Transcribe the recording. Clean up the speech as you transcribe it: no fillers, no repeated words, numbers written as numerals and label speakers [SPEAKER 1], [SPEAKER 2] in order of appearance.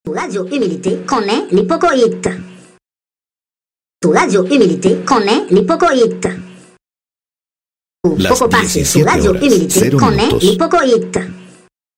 [SPEAKER 1] Su Radio Humilité connaît l'hypocoïte. Su Radio Humilité connaît l'hypocoïte.
[SPEAKER 2] Las
[SPEAKER 1] Poco pase, su
[SPEAKER 2] 17
[SPEAKER 1] Radio
[SPEAKER 2] horas,
[SPEAKER 1] Humilité
[SPEAKER 2] 0
[SPEAKER 1] connaît
[SPEAKER 2] minutos.
[SPEAKER 1] l'hypocoïte.